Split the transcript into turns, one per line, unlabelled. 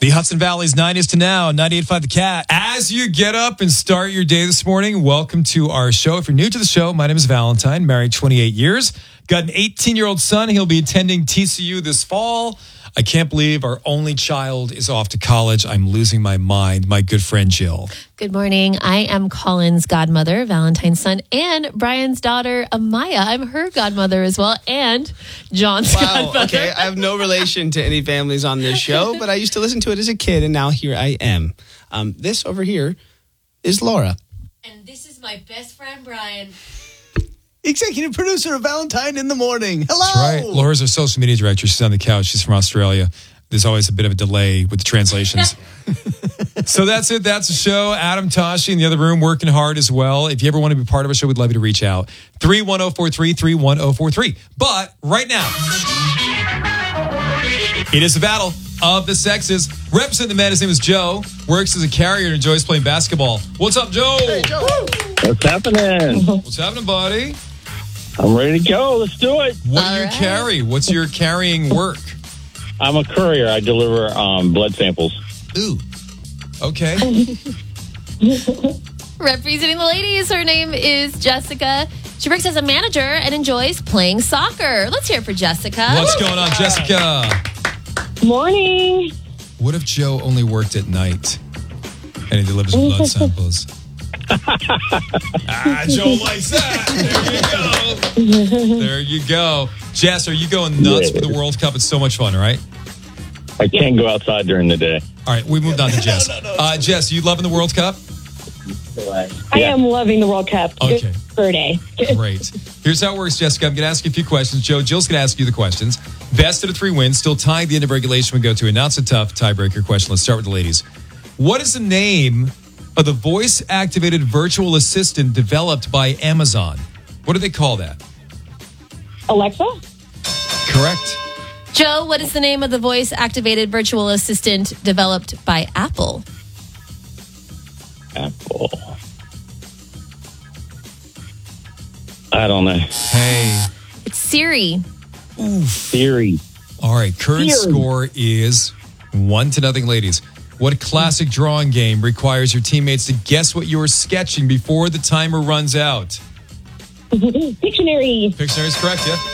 The Hudson Valley's 90s to now, 98.5 The Cat. As you get up and start your day this morning, welcome to our show. If you're new to the show, my name is Valentine, married 28 years. Got an 18-year-old son. He'll be attending TCU this fall. I can't believe our only child is off to college. I'm losing my mind. My good friend, Jill.
Good morning. I am Colin's godmother, Valentine's son, and Brian's daughter, Amaya. I'm her godmother as well, and John's godmother.
Okay. I have no relation to any families on this show, but I used to listen to it as a kid, and now here I am. This over here is Laura.
And this is my best friend, Brian.
Executive producer of Valentine in the Morning. Hello.
That's right. Laura's our social media director. She's on the couch. She's from Australia. There's always a bit of a delay with the translations. So that's it. That's the show. Adam Tashi in the other room working hard as well. If you ever want to be part of a show, we'd love you to reach out. 31043-31043. But right now, it is the battle of the sexes. Representing the man, his name is Joe. Works as a carrier and enjoys playing basketball. What's up, Joe?
Hey, Joe.
What's happening?
What's happening, buddy?
I'm ready to go. Let's do it.
What do you carry? What's your carrying work?
I'm a courier. I deliver blood samples.
Ooh. Okay.
Representing the ladies, her name is Jessica. She works as a manager and enjoys playing soccer. Let's hear it for Jessica.
What's going on, Jessica?
Morning.
What if Joe only worked at night and he delivers blood samples? Joe likes that. There you go. There you go. Jess, are you going nuts for the World Cup? It's so much fun, right?
I can't go outside during the day.
All right, we moved on to Jess. Jess, you loving the World Cup?
I am loving the World Cup.
Okay.
Birthday.
Great. Here's how it works, Jessica. I'm going to ask you a few questions. Jill's going to ask you the questions. Best of the three wins. Still tied at the end of regulation. We go to a not so tough tiebreaker question. Let's start with the ladies. What is the name of the voice-activated virtual assistant developed by Amazon? What do they call that?
Alexa?
Correct.
Joe, what is the name of the voice-activated virtual assistant developed by Apple?
Apple. I don't know.
Hey.
It's Siri.
Oof.
Siri.
All right. Current score is 1-0, ladies. What classic drawing game requires your teammates to guess what you are sketching before the timer runs out?
Pictionary.
Pictionary is correct, yeah.